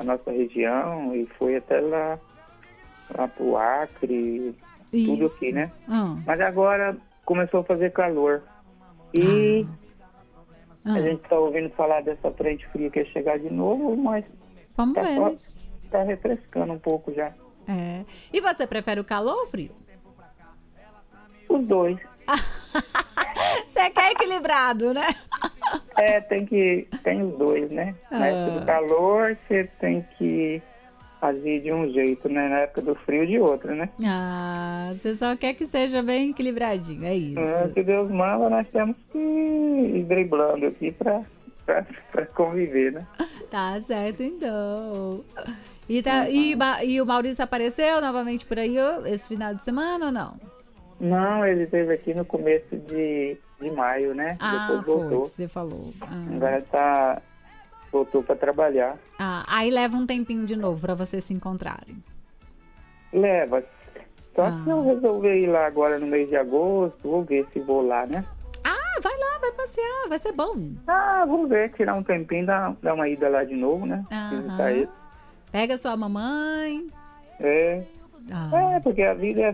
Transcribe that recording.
a nossa região e foi até lá pro Acre, tudo Isso. aqui, né? Mas agora começou a fazer calor. E a gente tá ouvindo falar dessa frente fria que ia chegar de novo, mas Vamos ver, né? tá refrescando um pouco já. É. E você prefere o calor ou o frio? Os dois. Você quer equilibrado, né? Tem os dois, né? Na época do calor, você tem que agir de um jeito, né? Na época do frio, de outro, né? Você só quer que seja bem equilibradinho, é isso. Se Deus manda, nós temos que ir driblando aqui pra conviver, né? Tá certo, então. E o Maurício apareceu novamente por aí esse final de semana ou não? Não, ele esteve aqui no começo de maio, né? Depois voltou. Foi que você falou. Agora voltou para trabalhar. Aí leva um tempinho de novo para vocês se encontrarem. Leva. Só que eu resolvi ir lá agora no mês de agosto, vou ver se vou lá, né? Vai lá, vai passear, vai ser bom. Vamos ver, tirar um tempinho, dar uma ida lá de novo, né? Visitar ele. Pega sua mamãe. Porque a vida é